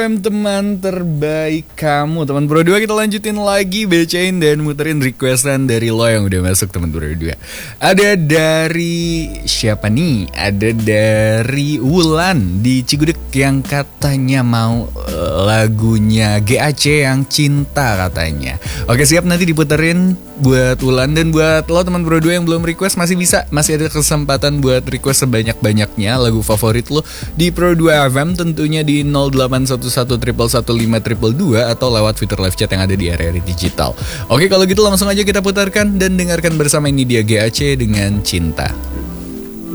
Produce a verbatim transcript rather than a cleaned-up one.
Teman terbaik kamu, teman Bro dua, kita lanjutin lagi bacain dan muterin requestan dari lo yang udah masuk, teman Bro dua. Ada dari siapa nih? Ada dari Wulan di Cigudeg yang katanya mau uh, lagunya G A C yang Cinta katanya. Oke, siap, nanti diputerin buat Wulan. Dan buat lo teman Bro dua yang belum request, masih bisa, masih ada kesempatan buat request sebanyak-banyaknya lagu favorit lo di Pro dua F M, tentunya di nol delapan satu satu triple satu lima triple dua atau lewat fitur live chat yang ada di R R I Digital. Oke, kalau gitu langsung aja kita putarkan dan dengarkan bersama. Ini dia G A C dengan Cinta.